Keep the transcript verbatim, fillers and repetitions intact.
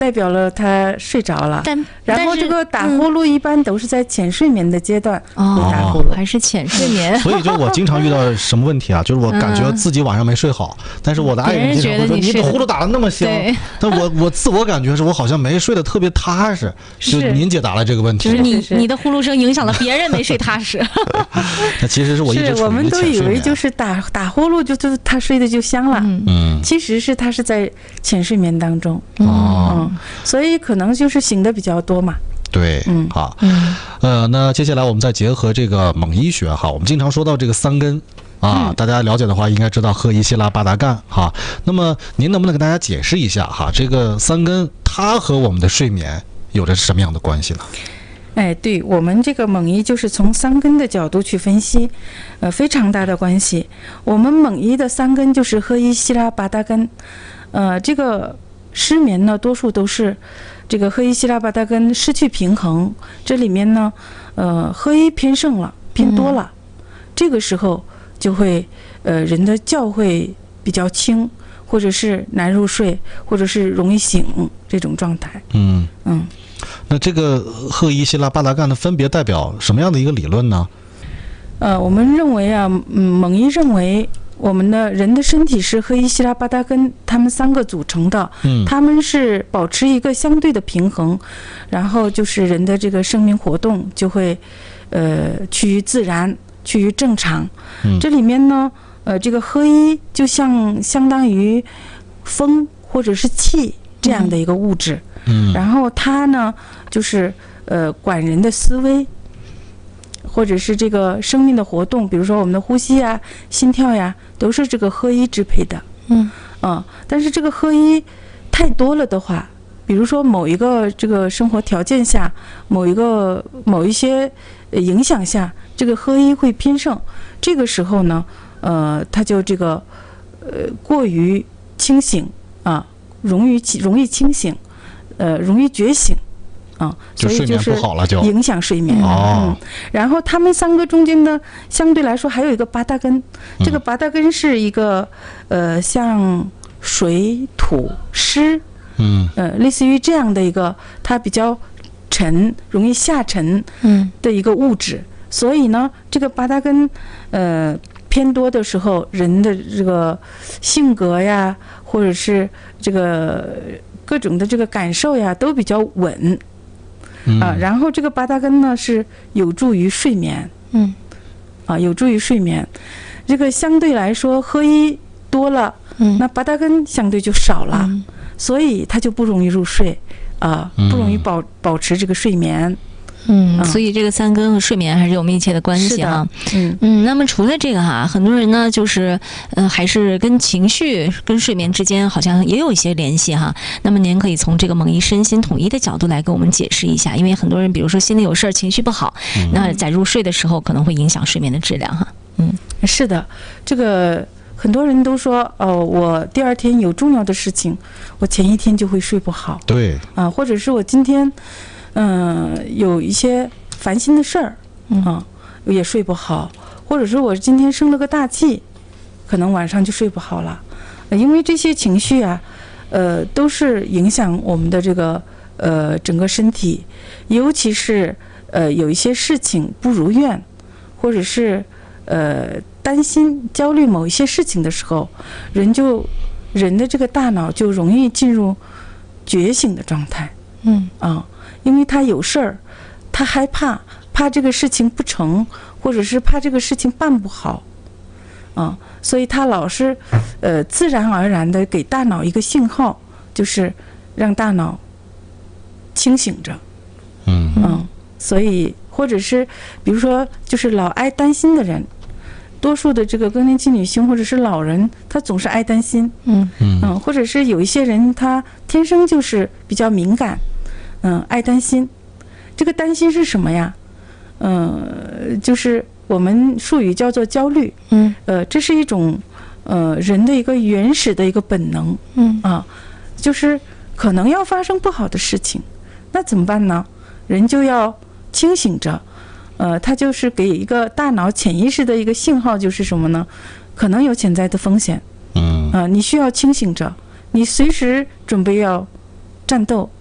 代表了他睡着了。 但然后这个打呼噜一般都是在浅睡眠的阶段会打呼噜， 哦，还是浅睡眠。 所以就我经常遇到什么问题啊，就是我感觉自己晚上没睡好，嗯、但是我的爱人经常会说你的呼噜打得那么香，但我我自我感觉是我好像没睡得特别踏实。就您解答了这个问题， 就是你你的呼噜声影响了别人没睡踏实。 那其实是我一直是我们都以为就是打打呼噜就就他睡得就香了，嗯，其实是他是在浅睡眠当中， 哦、 嗯，所以可能就是醒的比较多嘛。 对，嗯，好，嗯，呃，那接下来我们再结合这个蒙医学哈，我们经常说到这个三根啊，嗯、大家了解的话应该知道赫伊希拉巴达干哈。那么您能不能给大家解释一下哈，这个三根它和我们的睡眠有着什么样的关系呢？ 哎，对，我们这个蒙医就是从三根的角度去分析，呃，非常大的关系。我们蒙医的三根就是赫伊希拉巴达根，呃，这个失眠呢，多数都是这个赫伊希拉巴达根失去平衡，这里面呢，呃，赫伊偏盛了，偏多了，嗯、这个时候就会，呃，人的觉会比较轻，或者是难入睡，或者是容易醒这种状态。嗯嗯。 那这个赫伊希拉巴达干的分别代表什么样的一个理论呢？ 呃，我们认为啊，嗯，蒙医认为我们的人的身体是赫伊希拉巴达根他们三个组成的，嗯，他们是保持一个相对的平衡，然后就是人的这个生命活动就会，呃，趋于自然，趋于正常。嗯，这里面呢，呃，这个赫伊就像相当于风或者是气这样的一个物质。嗯嗯，然后它呢，就是呃管人的思维，或者是这个生命的活动，比如说我们的呼吸呀、心跳呀，都是这个赫伊支配的。嗯嗯，但是这个赫伊太多了的话，比如说某一个这个生活条件下，某一个某一些影响下，这个赫伊会偏盛，这个时候呢，呃，它就这个呃过于清醒啊，容易容易清醒。呃，容易觉醒，啊，所以就是影响睡眠。嗯，然后他们三个中间呢，相对来说还有一个巴达根，这个巴达根是一个呃，像水土湿，嗯，呃，类似于这样的一个，它比较沉，容易下沉，嗯的一个物质。所以呢，这个巴达根，呃。偏多的时候，人的这个性格呀，或者是这个各种的这个感受呀，都比较稳，嗯、啊。然后这个巴达根呢是有助于睡眠，嗯，啊，有助于睡眠。这个相对来说，赫伊多了，嗯，那巴达根相对就少了，嗯、所以它就不容易入睡，啊，不容易保保持这个睡眠。 嗯，所以这个三根和睡眠还是有密切的关系啊。嗯嗯，那么除了这个哈，很多人呢就是呃还是跟情绪跟睡眠之间好像也有一些联系哈。那么您可以从这个蒙医身心统一的角度来给我们解释一下，因为很多人比如说心里有事儿，情绪不好，嗯、那在入睡的时候可能会影响睡眠的质量哈。嗯， 是的，这个很多人都说哦，我第二天有重要的事情，我前一天就会睡不好。 对啊， 或者是我今天。嗯，有一些烦心的事儿，嗯，也睡不好，或者是我今天生了个大气，可能晚上就睡不好了，因为这些情绪啊，呃，都是影响我们的这个呃整个身体，尤其是呃有一些事情不如愿，或者是呃担心、焦虑某一些事情的时候，人就人的这个大脑就容易进入觉醒的状态，嗯啊。因为他有事儿，他害怕，怕这个事情不成，或者是怕这个事情办不好，啊，所以他老是，呃，自然而然的给大脑一个信号，就是让大脑清醒着，嗯嗯，所以或者是比如说，就是老爱担心的人，多数的这个更年期女性或者是老人，他总是爱担心，嗯嗯，或者是有一些人他天生就是比较敏感。嗯，爱担心，这个担心是什么呀？嗯，就是我们术语叫做焦虑。嗯，呃，这是一种呃人的一个原始的一个本能。嗯啊，就是可能要发生不好的事情，那怎么办呢？人就要清醒着。呃，他就是给一个大脑潜意识的一个信号，就是什么呢？可能有潜在的风险。嗯啊，你需要清醒着，你随时准备要战斗。